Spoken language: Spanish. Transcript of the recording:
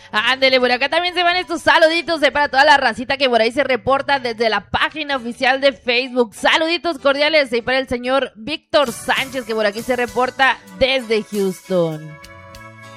Ándele, por acá también se van estos saluditos para toda la racita que por ahí se reporta desde la página oficial de Facebook. Saluditos cordiales para el señor Víctor Sánchez, que por aquí se reporta desde Houston.